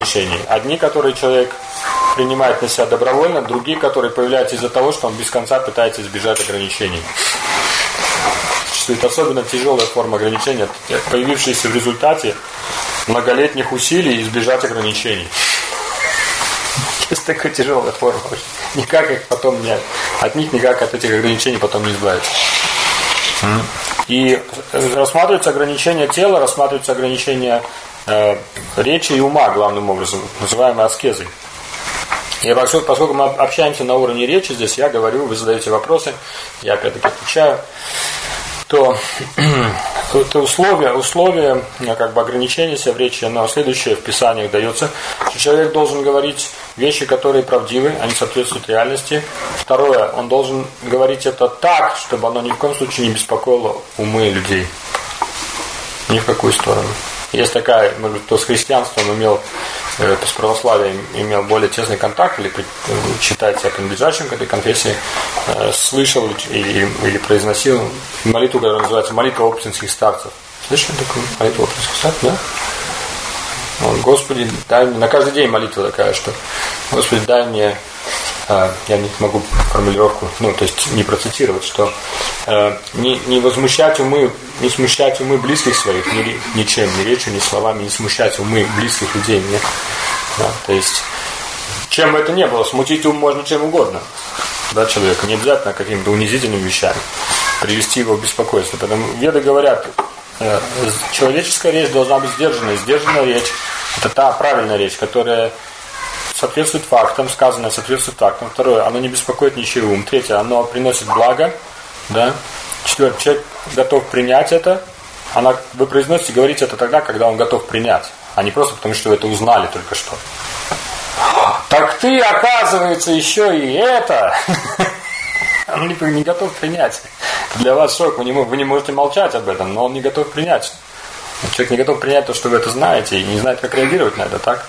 ограничений. Одни, которые человек принимает на себя добровольно, другие, которые появляются из-за того, что он без конца пытается избежать ограничений. Существует особенно тяжелая форма ограничения, появившаяся в результате многолетних усилий избежать ограничений. Есть такая тяжелая форма. Никак их потом не... От них никак от этих ограничений потом не избавиться. И рассматриваются ограничения тела, рассматриваются ограничения речи и ума, главным образом, называемые аскезой. И поскольку мы общаемся на уровне речи, здесь я говорю, вы задаете вопросы, я опять-таки отвечаю, то условие как бы ограничения себя в речи, оно следующее в Писаниях дается, что человек должен говорить вещи, которые правдивы, они соответствуют реальности. Второе, он должен говорить это так, чтобы оно ни в коем случае не беспокоило умы людей. Ни в какую сторону. Есть такая, может быть, кто с христианством имел, с православием имел более тесный контакт, или считает себя принадлежащим к этой конфессии, слышал или произносил молитву, которая называется молитва оптинских старцев. Слышали такую молитву оптинских старцев? Да? Господи, дай мне, на каждый день молитва такая, что Господи, дай мне, я не могу формулировку, то есть не процитировать, что не возмущать умы, не смущать умы близких своих ничем, ни речью, ни словами, не смущать умы близких людей мне. Да, то есть, чем бы это ни было, смутить ум можно чем угодно. Да, человека, не обязательно какими-то унизительными вещами привести его в беспокойство. Поэтому веды говорят, человеческая речь должна быть сдержанной. Сдержанная речь – это та правильная речь, которая соответствует фактам, сказанное соответствует фактам. Второе, оно не беспокоит ничей ум. Третье, оно приносит благо. Да? Четвертое, человек готов принять это. Вы произносите, говорите это тогда, когда он готов принять, а не просто потому, что вы это узнали только что. Так ты, оказывается, еще и это. Он не готов принять. Для вас шок, вы не можете молчать об этом, но он не готов принять. Человек не готов принять то, что вы это знаете, и не знает, как реагировать на это, так?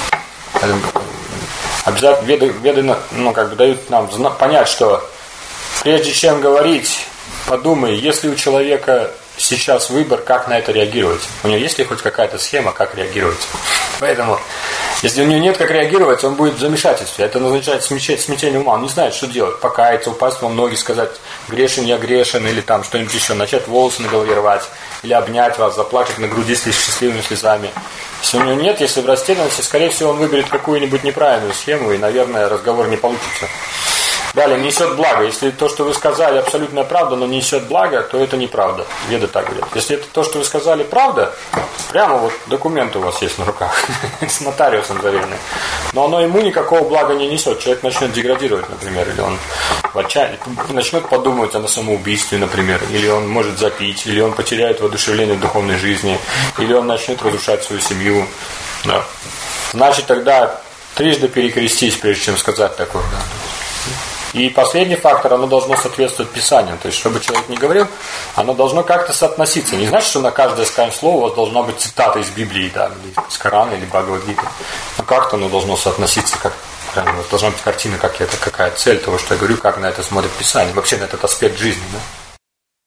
Обязательно веды дают нам понять, что прежде чем говорить, подумай, если у человека сейчас выбор, как на это реагировать. У него есть ли хоть какая-то схема, как реагировать. Поэтому, если у него нет как реагировать, он будет в замешательстве. Это означает смятение ума. Он не знает, что делать. Покаяться, упасть вам в ноги, сказать грешен, я грешен, или там что-нибудь еще, начать волосы на голове рвать, или обнять вас, заплакать на груди с счастливыми слезами. Если у него нет, если в растерянности, скорее всего, он выберет какую-нибудь неправильную схему, и, наверное, разговор не получится. Далее, несет благо. Если то, что вы сказали, абсолютная правда, но несет благо, то это неправда. Веды так говорят. Если это то, что вы сказали, правда, прямо вот документы у вас есть на руках, с нотариусом заверенный, но оно ему никакого блага не несет. Человек начнет деградировать, например, или он в отчаянии начнет подумывать о самоубийстве, например, или он может запить, или он потеряет воодушевление в духовной жизни, или он начнет разрушать свою семью. Да. Значит, тогда трижды перекрестись, прежде чем сказать такое. Да. И последний фактор, оно должно соответствовать Писанию. То есть, чтобы человек не говорил, оно должно как-то соотноситься. Не значит, что на каждое сказанное слово у вас должна быть цитата из Библии, да, или из Корана, или Бхагавад-гиты. Но как-то оно должно соотноситься, должна быть картина, какая цель того, что я говорю, как на это смотрит Писание, вообще на этот аспект жизни. Да?